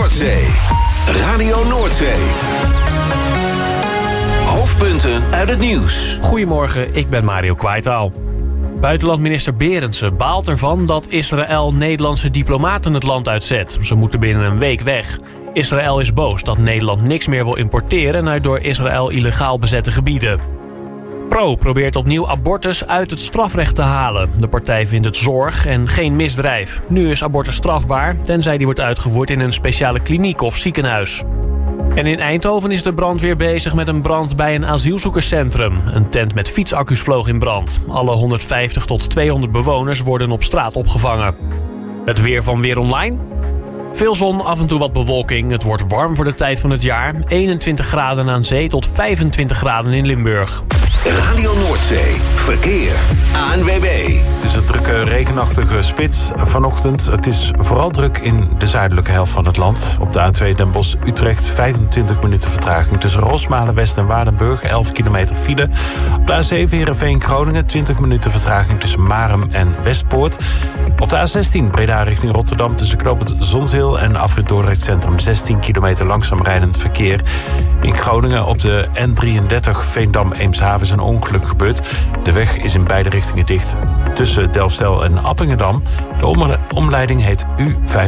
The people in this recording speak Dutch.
Noordzee. Radio Noordzee. Hoofdpunten uit het nieuws. Goedemorgen, ik ben Mario Kwaitaal. Buitenlandminister Berendsen baalt ervan dat Israël Nederlandse diplomaten het land uitzet. Ze moeten binnen een week weg. Israël is boos dat Nederland niks meer wil importeren uit door Israël illegaal bezette gebieden. Pro probeert opnieuw abortus uit het strafrecht te halen. De partij vindt het zorg en geen misdrijf. Nu is abortus strafbaar, tenzij die wordt uitgevoerd in een speciale kliniek of ziekenhuis. En in Eindhoven is de brandweer bezig met een brand bij een asielzoekerscentrum. Een tent met fietsaccu's vloog in brand. Alle 150 tot 200 bewoners worden op straat opgevangen. Het weer van Weer Online. Veel zon, af en toe wat bewolking. Het wordt warm voor de tijd van het jaar. 21 graden aan zee tot 25 graden in Limburg. Radio Noordzee. Verkeer. ANWB. Het is een drukke, regenachtige spits vanochtend. Het is vooral druk in de zuidelijke helft van het land. Op de A2 Den Bosch-Utrecht 25 minuten vertraging. Tussen Rosmalen, West en Waardenburg 11 kilometer file. Op de A7 Heerenveen-Groningen 20 minuten vertraging tussen Marem en Westpoort. Op de A16 Breda richting Rotterdam tussen knooppunt Zonzeel en afrit Dordrecht Centrum 16 kilometer langzaam rijdend verkeer. In Groningen op de N33 Veendam-Eemshaven is een ongeluk gebeurd. De weg is in beide richtingen dicht tussen Delfzijl en Appingedam. De omleiding heet U5.